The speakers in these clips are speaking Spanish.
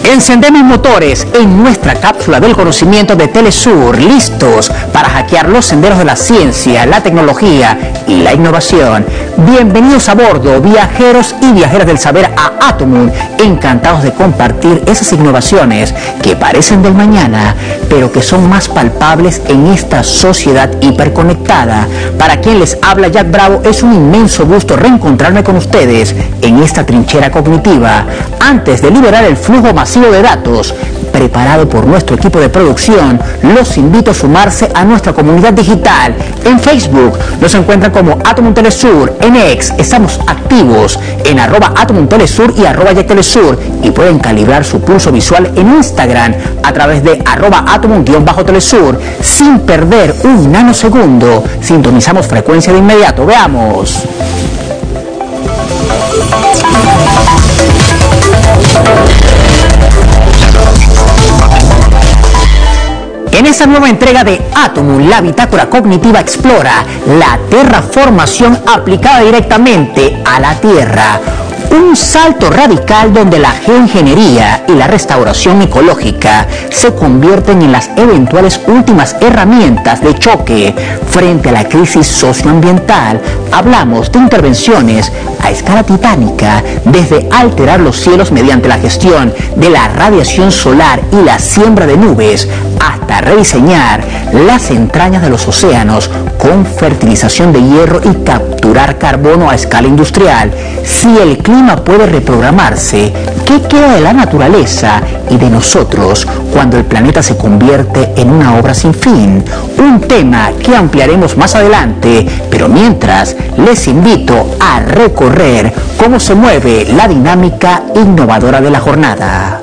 Encendemos motores en nuestra cápsula del conocimiento de Telesur, listos para hackear los senderos de la ciencia, la tecnología y la innovación. Bienvenidos a bordo, viajeros y viajeras del saber, a Atomum, encantados de compartir esas innovaciones que parecen del mañana, pero que son más palpables en esta sociedad hiperconectada. Para quien les habla, Jack Bravo, es un inmenso gusto reencontrarme con ustedes en esta trinchera cognitiva. Antes de liberar el flujo masivo de datos preparado por nuestro equipo de producción, los invito a sumarse a nuestra comunidad digital. En Facebook nos encuentran como Atomum Telesur, en X estamos activos en @AtomumTelesur y @YackTelesur, y pueden calibrar su pulso visual en Instagram a través de @Atomum_Telesur. Sin perder un nanosegundo, sintonizamos frecuencia de inmediato. Veamos. En esta nueva entrega de Atomum, la bitácora cognitiva explora la terraformación aplicada directamente a la Tierra. Un salto radical donde la geoingeniería y la restauración ecológica se convierten en las eventuales últimas herramientas de choque frente a la crisis socioambiental. Hablamos de intervenciones a escala titánica, desde alterar los cielos mediante la gestión de la radiación solar y la siembra de nubes, hasta rediseñar las entrañas de los océanos con fertilización de hierro y capturar carbono a escala industrial. Si el clima puede reprogramarse, ¿qué queda de la naturaleza y de nosotros cuando el planeta se convierte en una obra sin fin? Un tema que ampliaremos más adelante, pero mientras les invito a recorrer cómo se mueve la dinámica innovadora de la jornada.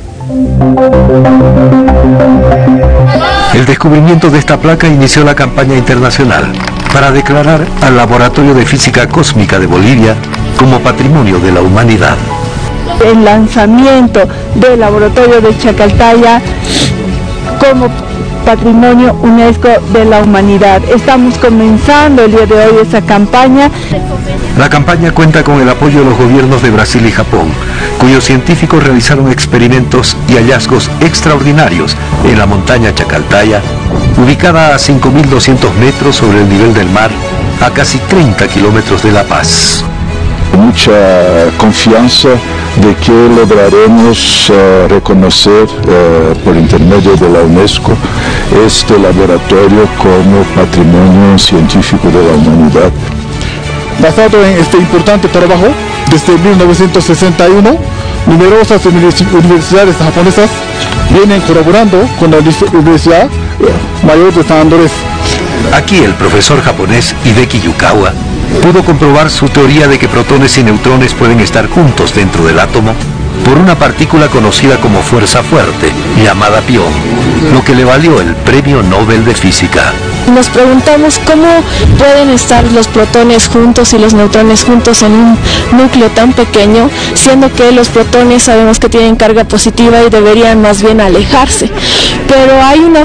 El descubrimiento de esta placa inició la campaña internacional para declarar al Laboratorio de Física Cósmica de Bolivia como Patrimonio de la Humanidad. El lanzamiento del Laboratorio de Chacaltaya como Patrimonio UNESCO de la Humanidad. Estamos comenzando el día de hoy esa campaña. La campaña cuenta con el apoyo de los gobiernos de Brasil y Japón, cuyos científicos realizaron experimentos y hallazgos extraordinarios en la montaña Chacaltaya, ubicada a 5.200 metros sobre el nivel del mar, a casi 30 kilómetros de La Paz. Mucha confianza de que lograremos reconocer por intermedio de la UNESCO este laboratorio como Patrimonio Científico de la Humanidad. Basado en este importante trabajo, desde 1961, numerosas universidades japonesas vienen colaborando con la Universidad Mayor de San Andrés. Aquí el profesor japonés Hideki Yukawa pudo comprobar su teoría de que protones y neutrones pueden estar juntos dentro del átomo por una partícula conocida como fuerza fuerte, llamada pión, lo que le valió el Premio Nobel de Física. Nos preguntamos cómo pueden estar los protones juntos y los neutrones juntos en un núcleo tan pequeño, siendo que los protones sabemos que tienen carga positiva y deberían más bien alejarse. Pero hay una